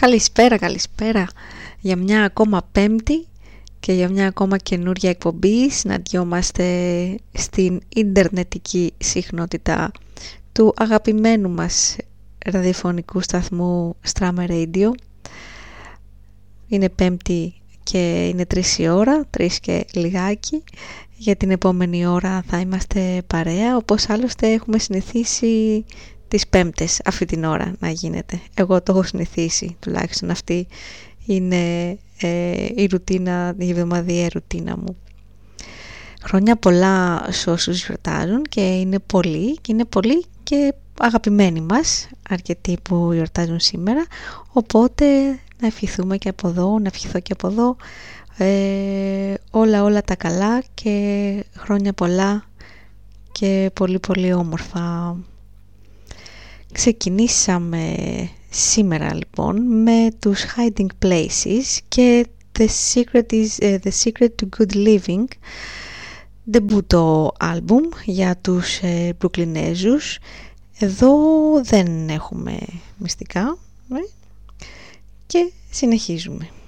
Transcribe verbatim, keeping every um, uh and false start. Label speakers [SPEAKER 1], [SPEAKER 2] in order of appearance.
[SPEAKER 1] Καλησπέρα, καλησπέρα για μια ακόμα Πέμπτη και για μια ακόμα καινούρια εκπομπή. Συναντιόμαστε στην ιντερνετική συχνότητα του αγαπημένου μας ραδιοφωνικού σταθμού Strammer Radio. Είναι Πέμπτη και είναι τρεις η ώρα, τρεις και λιγάκι. Για την επόμενη ώρα θα είμαστε παρέα, όπως άλλωστε έχουμε συνηθίσει τις Πέμπτες αυτή την ώρα να γίνεται. Εγώ το έχω συνηθίσει, τουλάχιστον αυτή είναι ε, η ρουτίνα, η εβδομαδιαία ρουτίνα μου. Χρόνια πολλά σε όσους γιορτάζουν και είναι πολλοί και είναι πολλοί και αγαπημένοι μας, αρκετοί που γιορτάζουν σήμερα, οπότε να ευχηθούμε και από εδώ, να ευχηθώ και από εδώ ε, όλα όλα τα καλά και χρόνια πολλά και πολύ πολύ όμορφα. Ξεκινήσαμε σήμερα λοιπόν με τους Hiding Places και The Secret, is, uh, The Secret to Good Living, ντεμπούτο άλμπουμ για τους uh, Μπρουκλινέζους. Εδώ δεν έχουμε μυστικά ε? και συνεχίζουμε.